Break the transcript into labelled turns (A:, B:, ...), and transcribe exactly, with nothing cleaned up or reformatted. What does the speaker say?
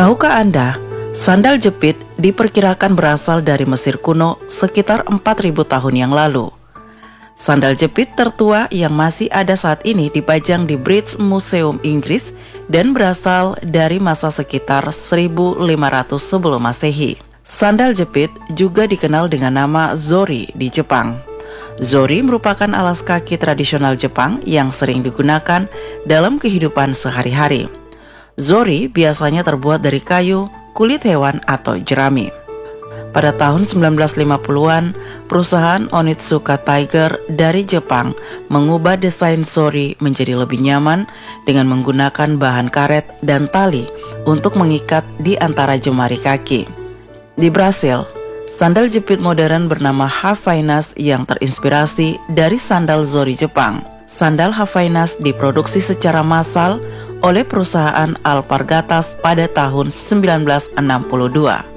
A: Tahukah Anda, sandal jepit diperkirakan berasal dari Mesir kuno sekitar empat ribu tahun yang lalu. Sandal jepit tertua yang masih ada saat ini dipajang di British Museum Inggris dan berasal dari masa sekitar seribu lima ratus sebelum Masehi. Sandal jepit juga dikenal dengan nama zori di Jepang. Zori merupakan alas kaki tradisional Jepang yang sering digunakan dalam kehidupan sehari-hari. Zori biasanya terbuat dari kayu, kulit hewan, atau jerami. Pada tahun sembilan belas lima puluhan, perusahaan Onitsuka Tiger dari Jepang mengubah desain zori menjadi lebih nyaman dengan menggunakan bahan karet dan tali untuk mengikat di antara jemari kaki. Di Brasil, sandal jepit modern bernama Havaianas yang terinspirasi dari sandal zori Jepang. Sandal Havaianas diproduksi secara massal oleh perusahaan Alpargatas pada tahun sembilan belas enam puluh dua.